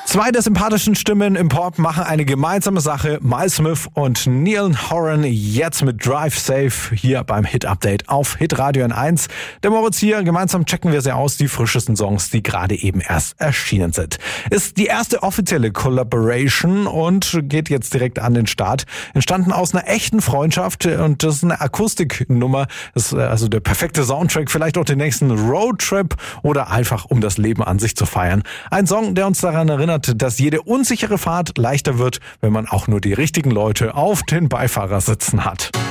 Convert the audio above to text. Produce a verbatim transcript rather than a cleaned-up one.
Zwei der sympathischen Stimmen im Pop machen eine gemeinsame Sache. Miles Smith und Niall Horan jetzt mit Drive Safe hier beim Hit Update auf Hitradio N eins. Der Moritz hier, gemeinsam checken wir sie aus, die frischesten Songs, die gerade eben erst erschienen sind. Ist die erste offizielle Collaboration und geht jetzt direkt an den Start. Entstanden aus einer echten Freundschaft und das ist eine Akustiknummer. Das ist also der perfekte Soundtrack, vielleicht auch den nächsten Roadtrip oder einfach um das Leben an sich zu feiern. Ein Song, der uns daran erinnert, dass jede unsichere Fahrt leichter wird, wenn man auch nur die richtigen Leute auf den Beifahrersitz hat.